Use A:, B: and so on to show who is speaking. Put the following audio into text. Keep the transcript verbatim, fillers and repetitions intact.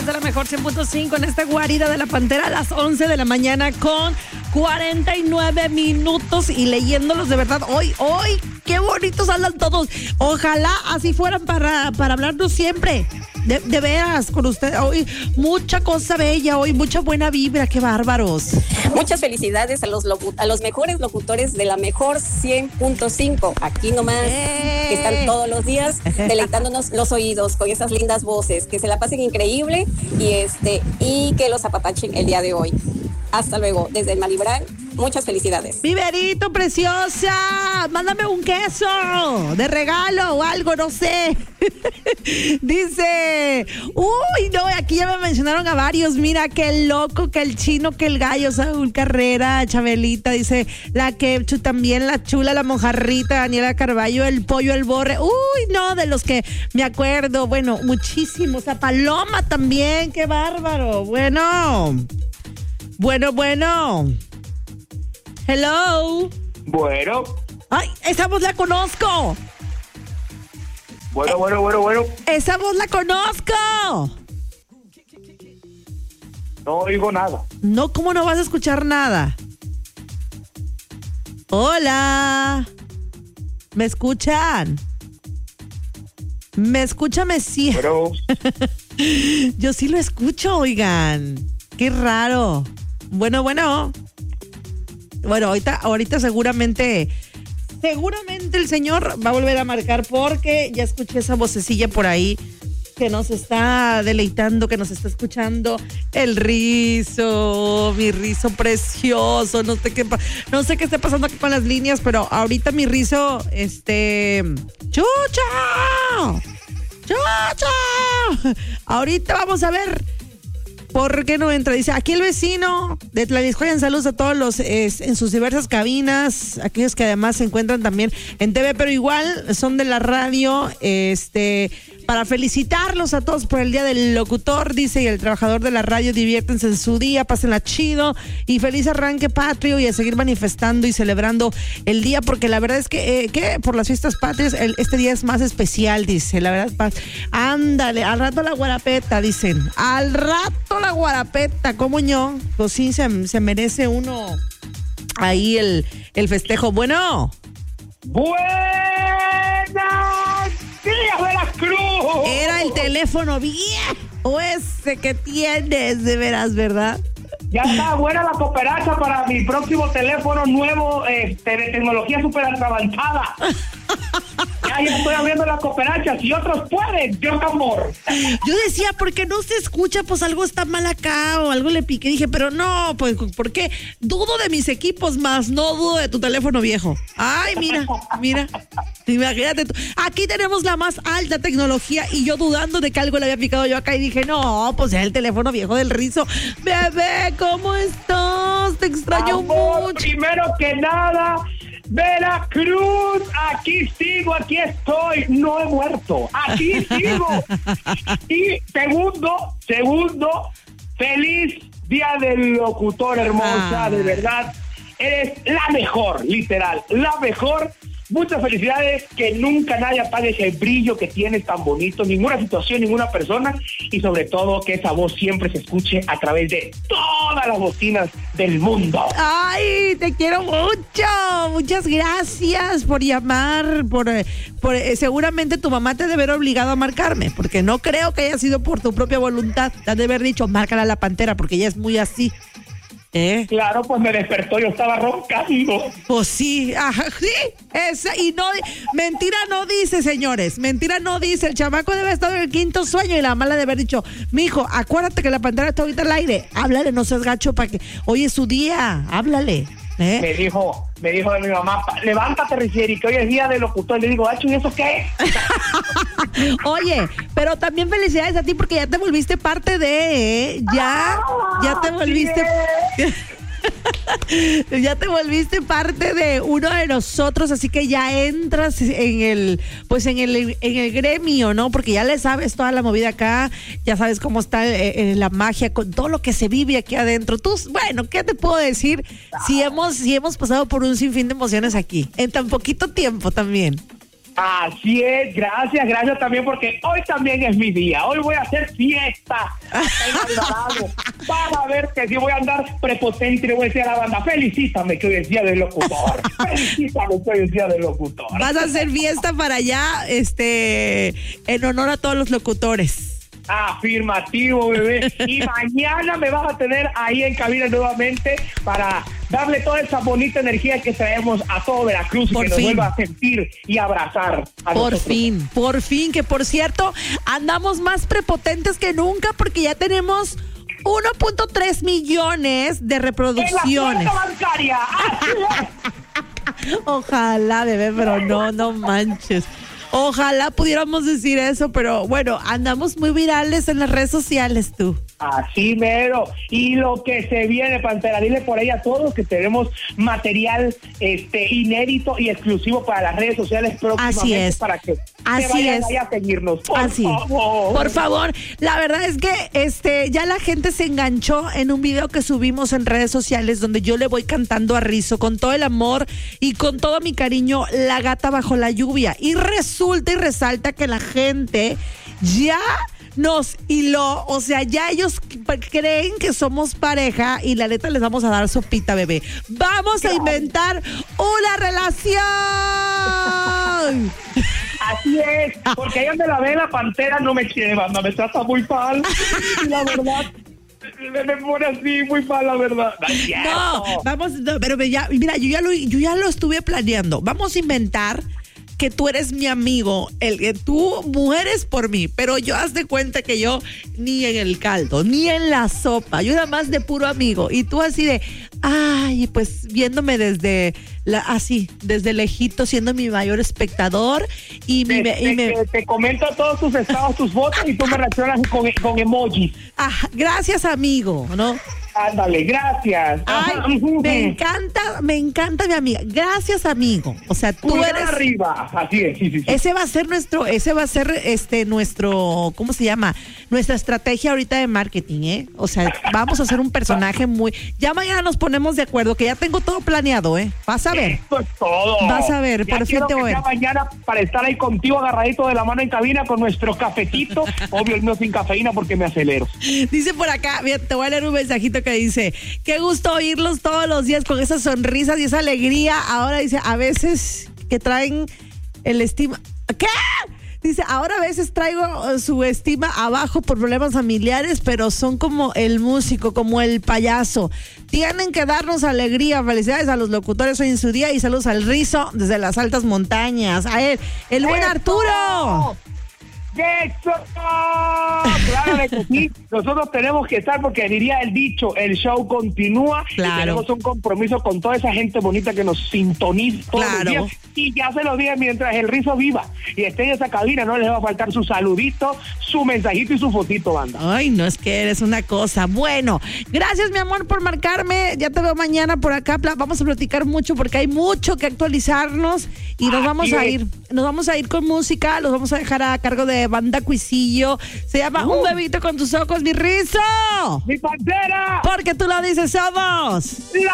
A: De la mejor cien punto cinco en esta guarida de la Pantera a las once de la mañana con cuarenta y nueve minutos y leyéndolos de verdad. Hoy, hoy, qué bonitos hablan todos. Ojalá así fueran para, para hablarnos siempre. De, de veras, con usted. Hoy mucha cosa bella, hoy mucha buena vibra, qué bárbaros.
B: Muchas felicidades a los locu- a los mejores locutores de la mejor cien punto cinco. Aquí nomás, ¡Eh! Que están todos los días deleitándonos los oídos con esas lindas voces. Que se la pasen increíble y este y que los apapachen el día de hoy. Hasta luego, desde el Malibran, muchas felicidades.
A: Viverito preciosa, mándame un queso de regalo o algo, no sé. Dice, uy, no, aquí ya me mencionaron a varios. Mira, que el loco, que el chino, que el gallo, Saúl Carrera, Chabelita, dice, la Kepchu también, la chula, la mojarrita, Daniela Carballo, el pollo, el borre. Uy, no, de los que me acuerdo. Bueno, muchísimos. A Paloma también, qué bárbaro. Bueno. Bueno, bueno. Hello.
C: Bueno.
A: Ay, esa voz la conozco.
C: Bueno, bueno, bueno, bueno.
A: Esa voz la conozco.
C: No oigo nada.
A: No, ¿cómo no vas a escuchar nada? Hola. ¿Me escuchan? ¿Me escucha, Messi?
C: Pero...
A: Yo sí lo escucho, oigan. Qué raro. Bueno, bueno. Bueno, ahorita, ahorita seguramente, seguramente el señor va a volver a marcar porque ya escuché esa vocecilla por ahí que nos está deleitando, que nos está escuchando. El rizo, mi rizo precioso. No sé qué, no sé qué está pasando aquí con las líneas, pero ahorita mi rizo, este, ¡chucha! ¡Chucha! Ahorita vamos a ver. ¿Por qué no entra? Dice, aquí el vecino de Tlaniscoyan, saludos a todos los eh, en sus diversas cabinas, aquellos que además se encuentran también en T V, pero igual son de la radio, este, para felicitarlos a todos por el Día del Locutor, dice, y el trabajador de la radio, diviértense en su día, pásenla chido y feliz arranque patrio y a seguir manifestando y celebrando el día, porque la verdad es que, eh, que por las fiestas patrias, el, este día es más especial, dice, la verdad, pa- ándale, al rato la guarapeta, dicen, al rato la guarapeta, ¿cómo yo? Pues sí, se, se merece uno ahí el, el festejo. Bueno.
C: ¡Buenos días, Veracruz!
A: Era el teléfono viejo ese que tienes, de veras, ¿verdad?
C: Ya está buena la cooperacha para mi próximo teléfono nuevo, este, de tecnología súper avanzada. Ya, ya estoy abriendo la cooperacha. Si otros pueden, yo amor.
A: Yo decía, ¿por qué no se escucha? Pues algo está mal acá o algo le piqué. Dije, pero no, pues, ¿por qué? Dudo de mis equipos más, no dudo de tu teléfono viejo. Ay, mira, mira. Imagínate tú. Aquí tenemos la más alta tecnología y yo dudando de que algo le había picado yo acá y dije, no, pues es el teléfono viejo del rizo. Bebé, ¿cómo estás? Te extraño
C: Amor,
A: mucho.
C: primero que nada, Veracruz, aquí sigo, aquí estoy, no he muerto, aquí sigo. Y segundo, segundo, feliz Día del Locutor, hermosa, ah. De verdad, eres la mejor, literal, la mejor. Muchas felicidades, que nunca nadie apague ese brillo que tienes tan bonito, ninguna situación, ninguna persona, y sobre todo que esa voz siempre se escuche a través de todas las bocinas del mundo.
A: Ay, te quiero mucho, muchas gracias por llamar, por, por eh, seguramente tu mamá te debe haber obligado a marcarme, porque no creo que haya sido por tu propia voluntad, te ha de haber dicho, márcala a la Pantera, porque ella es muy así. ¿Eh?
C: Claro, pues me despertó, yo estaba roncando.
A: Pues sí, ajá, sí, esa, y no, mentira no dice, señores, mentira no dice, el chamaco debe estar en el quinto sueño y la mamá le debe haber dicho, mijo, acuérdate que la Pantera está ahorita al aire, háblale, no seas gacho para que, hoy es su día, háblale. ¿Eh?
C: Me dijo, me dijo de mi mamá, levántate, Ricieri, que hoy es día del locutor. Le digo, Acho, ¿y eso qué?
A: Oye, pero también felicidades a ti porque ya te volviste parte de, ¿eh? Ya, ya te volviste... Ya te volviste parte de uno de nosotros, así que ya entras en el, pues en el, en el gremio, ¿no? Porque ya le sabes toda la movida acá, ya sabes cómo está eh, la magia, con todo lo que se vive aquí adentro. Tú, bueno, ¿qué te puedo decir? Si hemos, si hemos pasado por un sinfín de emociones aquí, en tan poquito tiempo también.
C: Así es, gracias, gracias también porque hoy también es mi día. Hoy voy a hacer fiesta hasta en Alvarado. Vas a ver que si voy a andar prepotente y le voy a decir a la banda, felicítame que hoy es día del locutor. Felicítame que hoy es día del locutor.
A: Vas a hacer fiesta para allá, este, en honor a todos los locutores.
C: Afirmativo, bebé. Y mañana me vas a tener ahí en cabina nuevamente para darle toda esa bonita energía que traemos a todo Veracruz y
A: por
C: que nos
A: fin.
C: vuelva a sentir y abrazar a
A: Por
C: nosotros.
A: fin, por fin, que por cierto, andamos más prepotentes que nunca porque ya tenemos uno punto tres millones de
C: En la
A: reproducciones.
C: cuenta bancaria. Así es.
A: Ojalá, bebé, pero no, no manches. Ojalá pudiéramos decir eso, pero bueno, andamos muy virales en las redes sociales, tú.
C: Así mero. Y lo que se viene, Pantera, dile por ahí a todos que tenemos material este inédito y exclusivo para las redes sociales próximamente.
A: Así es.
C: Para que
A: Así
C: se vayan
A: es.
C: ahí a seguirnos. Por
A: Así.
C: favor.
A: Por favor, la verdad es que este ya la gente se enganchó en un video que subimos en redes sociales donde yo le voy cantando a Rizzo con todo el amor y con todo mi cariño La Gata Bajo la Lluvia. Y resulta y resalta que la gente ya nos hiló, o sea, ya ellos creen que somos pareja y la neta les vamos a dar sopita, bebé. Vamos a inventar una relación.
C: Así es, porque ahí donde la ve la Pantera no me quiere, banda, me trata muy mal. Y la verdad, me, me pone así muy mal, la verdad. No, es cierto.
A: No, vamos, no, pero ya, mira, yo ya lo, yo ya lo estuve planeando. Vamos a inventar que tú eres mi amigo, el que tú mueres por mí, pero yo haz de cuenta que yo ni en el caldo, ni en la sopa, yo nada más de puro amigo, y tú así de, ay, pues viéndome desde la, así, desde lejito, siendo mi mayor espectador, y,
C: Te,
A: mi, me- y
C: te-
A: me,
C: te- te comento todos tus estados, tus fotos y tú me reaccionas con, con emojis.
A: ah, gracias amigo, ¿no?
C: Ándale, gracias.
A: Ay,
C: Ajá.
A: me encanta, me encanta mi amiga, gracias amigo, o sea, tú
C: Pulgar
A: eres...
C: arriba. Así es, sí, sí, sí.
A: Ese va a ser nuestro, ese va a ser este nuestro, ¿cómo se llama? Nuestra estrategia ahorita de marketing, ¿eh? O sea, vamos a hacer un personaje muy. Ya mañana nos ponemos de acuerdo, que ya tengo todo planeado, ¿eh? Vas a ver.
C: Esto es todo.
A: Vas a ver,
C: Ya
A: por fin
C: quiero
A: te
C: que
A: voy a
C: sea
A: ver.
C: mañana para estar ahí contigo agarradito de la mano en cabina con nuestro cafecito. Obvio, el mío sin cafeína porque me acelero.
A: Dice por acá, mira, te voy a leer un mensajito que dice, qué gusto oírlos todos los días con esas sonrisas y esa alegría. Ahora dice, a veces que traen el estima. ¿Qué? Dice, ahora a veces traigo uh, su estima abajo por problemas familiares, pero son como el músico, como el payaso. Tienen que darnos alegría. Felicidades a los locutores hoy en su día y saludos al Rizzo desde las altas montañas. A él, el buen
C: ¡Eso!
A: Arturo.
C: ¡Eso! Claro de que sí. Nosotros tenemos que estar porque diría el dicho, el show continúa.
A: Claro.
C: Y tenemos un compromiso con toda esa gente bonita que nos sintoniza todos
A: Claro.
C: los días. Y ya se lo dije, mientras el Rizzo viva y esté en esa cabina, no les va a faltar su saludito, su mensajito y su fotito, banda.
A: Ay, no, es que eres una cosa. Bueno, gracias, mi amor, por marcarme. Ya te veo mañana por acá. Pla- Vamos a platicar mucho porque hay mucho que actualizarnos y nos
C: Así
A: vamos a
C: es.
A: ir. Nos vamos a ir con música. Los vamos a dejar a cargo de Banda Cuisillo. Se llama Un bebito con tus ojos, mi Rizzo.
C: ¡Mi Pantera!
A: Porque tú lo dices, somos.
C: ¡La